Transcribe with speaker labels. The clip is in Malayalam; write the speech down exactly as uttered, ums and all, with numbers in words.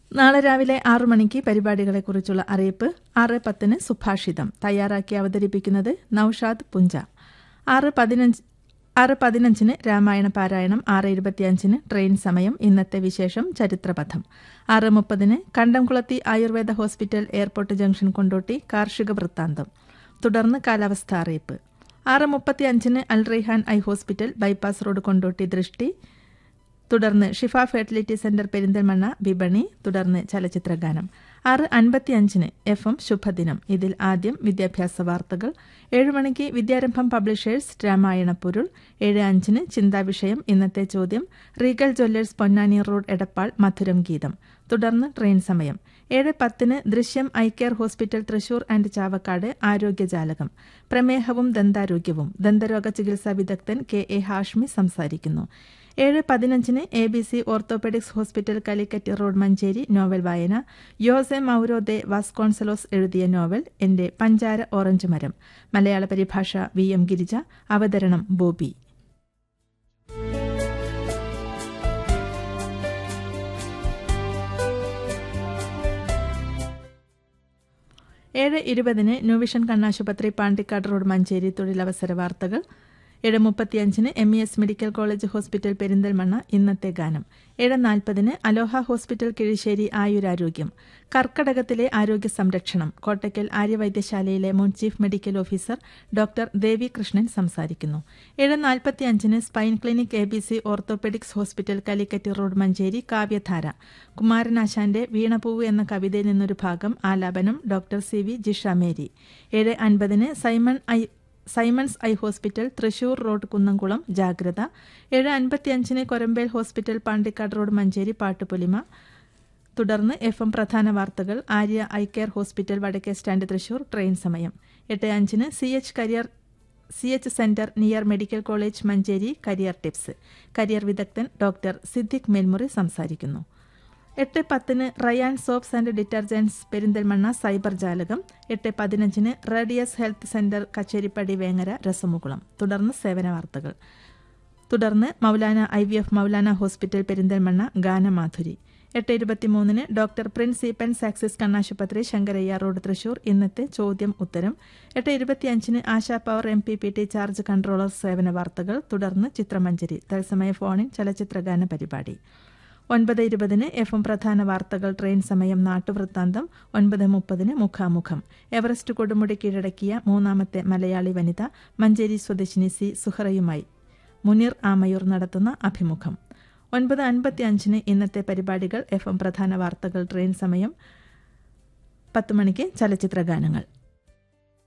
Speaker 1: നാളെ രാവിലെ ആറു മണിക്ക് പരിപാടികളെക്കുറിച്ചുള്ള അറിയിപ്പ്. ആറ് പത്തിന് സുഭാഷിതം തയ്യാറാക്കി അവതരിപ്പിക്കുന്നത് നൌഷാദ് പുഞ്ച. ആറ് പതിനഞ്ച് ആറ് പതിനഞ്ചിന് രാമായണ പാരായണം. ആറ് ഇരുപത്തിയഞ്ചിന് ട്രെയിൻ സമയം. ഇന്നത്തെ വിശേഷം ചരിത്രപഥം. ആറ് മുപ്പതിന് കണ്ടംകുളത്തി Ayurveda hospital airport junction Kondotty കാർഷിക വൃത്താന്തം. തുടർന്ന് കാലാവസ്ഥാ അറിയിപ്പ്. ആറ് മുപ്പത്തി അഞ്ചിന് അൽ Raihan eye hospital bypass road Kondotty ദൃഷ്ടി. തുടർന്ന് ഷിഫ ഫെർട്ടിലിറ്റി സെന്റർ പെരിന്തൽമണ്ണ വിപണി. തുടർന്ന് ചലച്ചിത്രഗാനം. ആറ് അൻപത്തിയഞ്ചിന് എഫ് എം ശുഭദിനം. ഇതിൽ ആദ്യം വിദ്യാഭ്യാസ വാർത്തകൾ. ഏഴ് മണിക്ക് വിദ്യാരംഭം പബ്ലിഷേഴ്സ് രാമായണ പൊരുൾ. ഏഴ് അഞ്ചിന് ചിന്താവിഷയം. ഇന്നത്തെ ചോദ്യം Regal Jewellers Ponnani road Edappal മധുരം ഗീതം. തുടർന്ന് ട്രെയിൻ സമയം. ഏഴ് പത്തിന് ദൃശ്യം eye care hospital Thrissur and Chavakkad ആരോഗ്യജാലകം. പ്രമേഹവും ദന്താരോഗ്യവും ദന്തരോഗ ചികിത്സാ വിദഗ്ധൻ കെ എ ഹാഷ്മി സംസാരിക്കുന്നു. ഏഴ് പതിനഞ്ചിന് A B C orthopaedics hospital Calicut road Manjeri novel വായന. യോസെ മൗരോ ദെ വാസ്കോൺസലോസ് എഴുതിയ നോവൽ എന്റെ പഞ്ചാര ഓറഞ്ച് മരം. മലയാള പരിഭാഷ വി എം ഗിരിജ. അവതരണം ബോബി. ഏഴ് ഇരുപതിന് ന്യൂവിഷൻ കണ്ണാശുപത്രി പാണ്ടിക്കാട് റോഡ് മഞ്ചേരി തൊഴിലവസര വാർത്തകൾ. ഏഴ് മുപ്പത്തിയഞ്ചിന് M E S medical college hospital Perinthalmanna ഇന്നത്തെ ഗാനം. ഏഴ് നാൽപ്പതിന് അലോഹ ഹോസ്പിറ്റൽ കിഴിശ്ശേരി ആയുരാരോഗ്യം. കർക്കടകത്തിലെ ആരോഗ്യ സംരക്ഷണം. കോട്ടയ്ക്കൽ ആര്യവൈദ്യശാലയിലെ മുൻ ചീഫ് മെഡിക്കൽ ഓഫീസർ ഡോക്ടർ ദേവി കൃഷ്ണൻ സംസാരിക്കുന്നു. ഏഴ് നാൽപ്പത്തിയഞ്ചിന് spine clinic A B C orthopaedics hospital Calicut road Manjeri കാവ്യധാര. കുമാരനാശാന്റെ വീണപൂവ് എന്ന കവിതയിൽ നിന്നൊരു ഭാഗം. ആലാപനം doctor C V Jisha Mary. ഏഴ് അൻപതിന് Simon I Symons eye hospital Thrissur road Kunnamkulam ജാഗ്രത. ഏഴ് അൻപത്തിയഞ്ചിന് കൊരമ്പേൽ ഹോസ്പിറ്റൽ പാണ്ടിക്കാട് റോഡ് മഞ്ചേരി പാട്ടുപൊലിമ. തുടർന്ന് എഫ് എം പ്രധാന വാർത്തകൾ. ആര്യ ഐ കെയർ ഹോസ്പിറ്റൽ വടക്കേ സ്റ്റാൻഡ് തൃശൂർ ട്രെയിൻ സമയം. എട്ട് അഞ്ചിന് C H career C H centre near medical college Manjeri career tips. Career വിദഗ്ധൻ ഡോക്ടർ സിദ്ദിഖ് മേൽമുറി സംസാരിക്കുന്നു. എട്ട് പത്തിന് Ryan soaps and detergents Perinthalmanna cyber ജാലകം. എട്ട് പതിനഞ്ചിന് radius health centre Kacheripadi Vengara രസമുകുളം. തുടർന്ന് സേവന വാർത്തകൾ. തുടർന്ന് Maulana I V F Maulana hospital Perinthalmanna ഗാനമാധുരി. എട്ട് ഇരുപത്തിമൂന്നിന് ഡോക്ടർ പ്രിൻസ് ഈപ്പൻസ് ആക്സിസ് കണ്ണാശുപത്രി ശങ്കരയ്യ റോഡ് തൃശൂർ ഇന്നത്തെ ചോദ്യം ഉത്തരം. എട്ട് ഇരുപത്തിയഞ്ചിന് ASHA power M P P T charge controller സേവന വാർത്തകൾ. തുടർന്ന് ചിത്രമഞ്ജരി തത്സമയ ഫോണിൻ ചലച്ചിത്രഗാന പരിപാടി. ഒൻപത് ഇരുപതിന് എഫ് എം പ്രധാന വാർത്തകൾ ട്രെയിൻ സമയം നാട്ടുവൃത്താന്തം. ഒൻപത് മുപ്പതിന് മുഖാമുഖം. എവറസ്റ്റ് കൊടുമുടി കീഴടക്കിയ മൂന്നാമത്തെ മലയാളി വനിത മഞ്ചേരി സ്വദേശിനി സി സുഹറയുമായി മുനീർ ആമയൂർ നടത്തുന്ന അഭിമുഖം. ഒൻപത് അൻപത്തി അഞ്ചിന് ഇന്നത്തെ പരിപാടികൾ. എഫ് എം പ്രധാന വാർത്തകൾ ട്രെയിൻ സമയം. പത്ത് മണിക്ക് ചലച്ചിത്രഗാനങ്ങൾ.